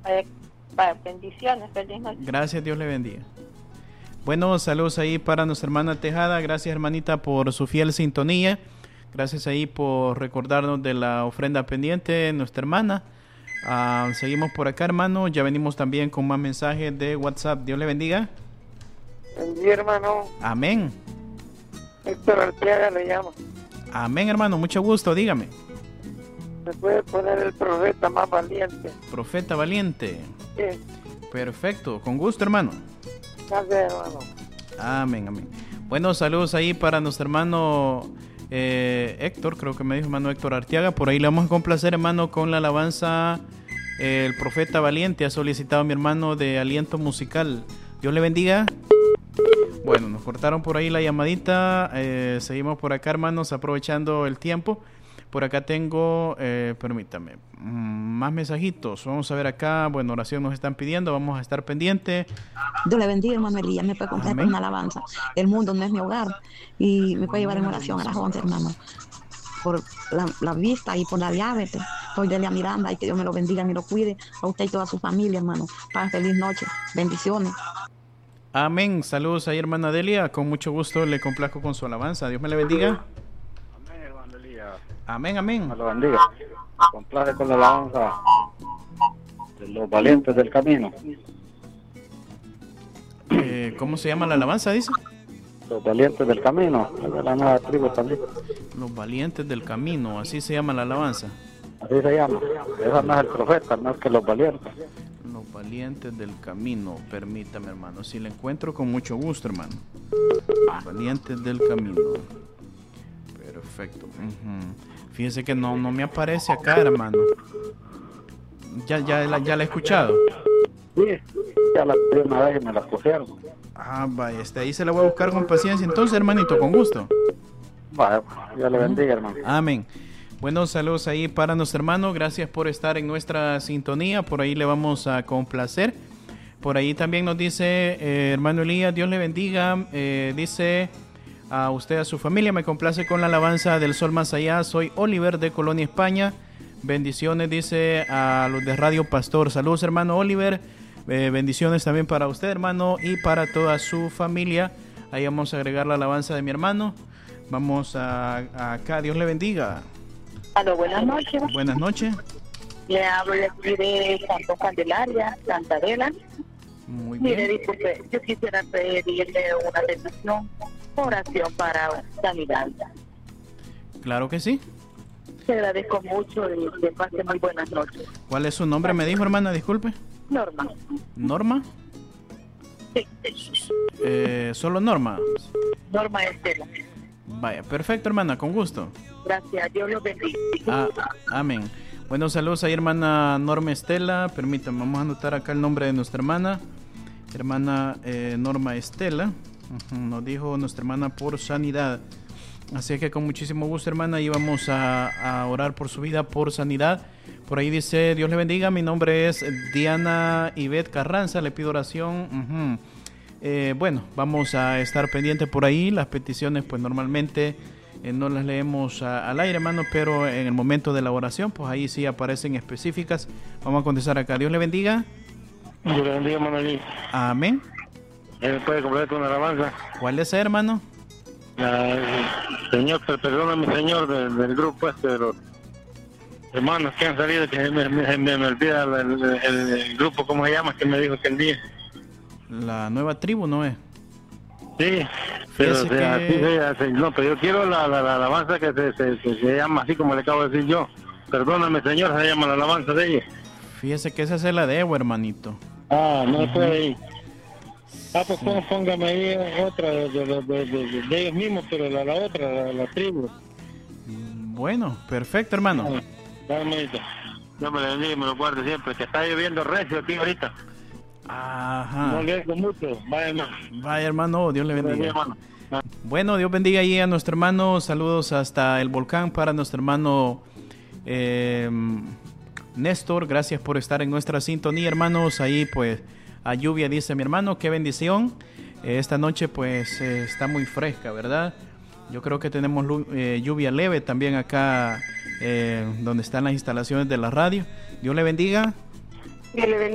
Bendiciones, feliz noche. Gracias, Dios le bendiga. Bueno, saludos ahí para nuestra hermana Tejada. Gracias, hermanita, por su fiel sintonía. Gracias ahí por recordarnos de la ofrenda pendiente, nuestra hermana. Seguimos por acá, hermano. Ya venimos también con más mensajes de WhatsApp. Dios le bendiga. Bendiga, hermano. Amén. Héctor Arteaga le llamo. Amén, hermano. Mucho gusto. Dígame. ¿Me puede poner el profeta más valiente? Profeta valiente. Sí. Perfecto. Con gusto, hermano. Gracias, hermano. Amén, amén. Bueno, saludos ahí para nuestro hermano Héctor, creo que me dijo hermano Héctor Arteaga. Por ahí le vamos a complacer, hermano, con la alabanza El Profeta Valiente. Ha solicitado mi hermano de aliento musical. Dios le bendiga. Bueno, nos cortaron por ahí la llamadita. Seguimos por acá, hermanos, aprovechando el tiempo. Por acá tengo, permítame, más mensajitos. Vamos a ver acá. Bueno, oración nos están pidiendo. Vamos a estar pendientes. Dios le bendiga, hermano Elías. Me puede comprar con una alabanza. El mundo no es mi hogar. Y me puede llevar en oración a las 11, hermano. Por la vista y por la diabetes. Soy Delia Miranda y que Dios me lo bendiga y lo cuide. A usted y toda su familia, hermano. Paz, feliz noche. Bendiciones. Amén. Saludos ahí, hermana Delia. Con mucho gusto le complazco con su alabanza. Dios me le bendiga. Amén, hermano Elías. Amén, amén. Me lo bendiga. Complace con la alabanza de los valientes del camino. ¿Cómo se llama la alabanza, dice? Los valientes del camino. Es de la nueva tribu también. Los valientes del camino. Así se llama la alabanza. Así se llama. Esa no es el profeta, no es que los valientes. Los valientes del camino. Permítame, hermano. Si la encuentro, con mucho gusto, hermano. Los valientes del camino. Perfecto. Fíjese que no me aparece acá, hermano. Ya la he escuchado. Sí, ya la pedí una vez y me la pusieron. Vaya, ahí se la voy a buscar con paciencia. Entonces, hermanito, con gusto. Vaya, Dios le bendiga, hermano. Amén. Buenos saludos ahí para nuestro hermano. Gracias por estar en nuestra sintonía. Por ahí le vamos a complacer. Por ahí también nos dice, hermano Elías, Dios le bendiga. Dice a usted, a su familia, me complace con la alabanza del sol más allá. Soy Oliver de Colonia, España. Bendiciones, dice a los de Radio Pastor. Saludos, hermano Oliver. Bendiciones también para usted, hermano, y para toda su familia. Ahí vamos a agregar la alabanza de mi hermano. Vamos acá. Dios le bendiga. Aló, buenas noches. Buenas noches. Le hablo aquí de Santo Candelaria, Santa Adela. Muy bien. Mire, disculpe, yo quisiera pedirle una petición, oración para sanidad. Claro que sí. Te agradezco mucho y que pase muy buenas noches. ¿Cuál es su nombre? Me dijo, hermana, disculpe. Norma. ¿Norma? Sí. Solo Norma. Norma Estela. Vaya, perfecto, hermana, con gusto. Gracias, Dios los bendiga. Amén. Bueno, saludos ahí, hermana Norma Estela. Permítanme, vamos a anotar acá el nombre de nuestra hermana. Hermana Norma Estela. Nos dijo nuestra hermana por sanidad. Así que con muchísimo gusto, hermana, y vamos a orar por su vida, por sanidad. Por ahí dice, Dios le bendiga, mi nombre es Diana Ivette Carranza, le pido oración. Bueno, vamos a estar pendientes por ahí. Las peticiones, pues normalmente no las leemos al aire, hermano, pero en el momento de la oración, pues ahí sí aparecen específicas. Vamos a contestar acá. Dios le bendiga. Dios le bendiga, hermano Elías. Amén. ¿Me puede comprar con una alabanza? ¿Cuál es, hermano? Señor, perdóname, señor, del grupo de los hermanos que han salido, que me olvida el grupo, ¿cómo se llama? Que me dijo que el día. La nueva tribu, ¿no es? Sí, pero no, pero yo quiero la alabanza que se llama así como le acabo de decir yo. Perdóname, señor, se llama la alabanza de ella. Fíjese que esa se la debo, hermanito. No puede ir. Pues póngame ahí otra de ellos mismos, pero la otra, la tribu. Bueno, perfecto, hermano. Dios me lo bendiga y me lo guarde siempre, que está lloviendo recio aquí ahorita. Ajá. No le dejo mucho. Vaya, hermano, Dios le bendiga. Bueno, Dios bendiga ahí a nuestro hermano. Saludos hasta el volcán para nuestro hermano Néstor. Gracias por estar en nuestra sintonía, hermanos. Ahí pues a lluvia, dice mi hermano, qué bendición. Esta noche pues está muy fresca, ¿verdad? Yo creo que tenemos lluvia leve también acá donde están las instalaciones de la radio. Dios le bendiga. Dios le bendiga.